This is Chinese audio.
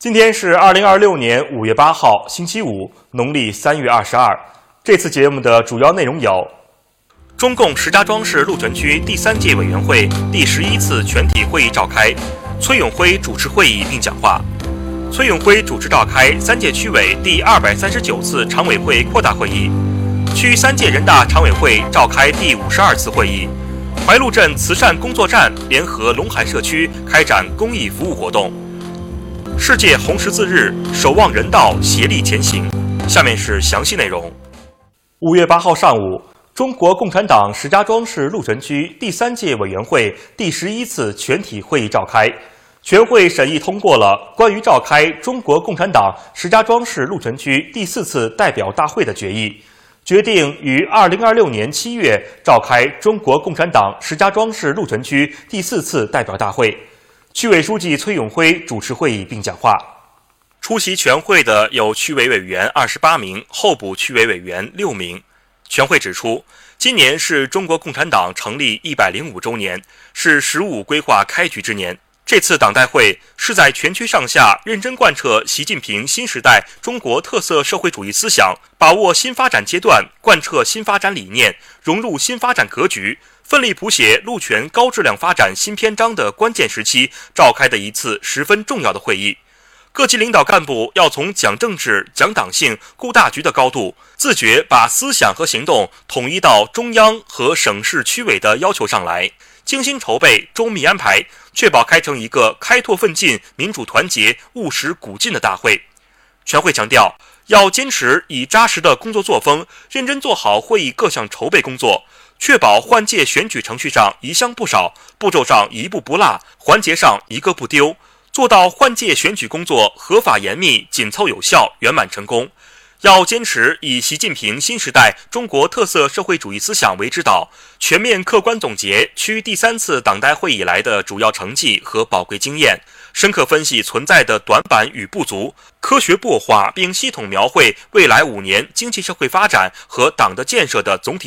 今天是2026年5月8号，星期五，农历3月22。这次节目的主要内容有：中共石家庄市鹿泉区第3届委员会第11次全体会议召开，崔永辉主持会议并讲话。崔永辉主持召开3届区委第239次常委会扩大会议，区3届人大常委会召开第52次会议。怀鹿镇慈善工作站联合陇海社区开展公益服务活动。世界红十字日，守望人道，协力前行。下面是详细内容。5月8号上午，中国共产党石家庄市鹿泉区第3届委员会第11次全体会议召开。全会审议通过了关于召开中国共产党石家庄市鹿泉区第4次代表大会的决议，决定于2026年7月召开中国共产党石家庄市鹿泉区第4次代表大会。区委书记崔永辉主持会议并讲话。出席全会的有区委委员28名，候补区委委员6名。全会指出，今年是中国共产党成立105周年，是“十五”规划开局之年。这次党代会是在全区上下认真贯彻习近平新时代中国特色社会主义思想，把握新发展阶段，贯彻新发展理念，融入新发展格局，奋力谱写鹿泉高质量发展新篇章的关键时期召开的一次十分重要的会议。各级领导干部要从讲政治、讲党性、顾大局的高度，自觉把思想和行动统一到中央和省市区委的要求上来，精心筹备，周密安排，确保开成一个开拓奋进、民主团结、务实鼓劲的大会。全会强调，要坚持以扎实的工作作风，认真做好会议各项筹备工作，确保换届选举程序上一项不少，步骤上一步不落，环节上一个不丢，做到换届选举工作合法严密、紧凑有效、圆满成功。要坚持以习近平新时代中国特色社会主义思想为指导，全面客观总结区第3次党代会以来的主要成绩和宝贵经验，深刻分析存在的短板与不足，科学擘画并系统描绘未来5年经济社会发展和党的建设的总体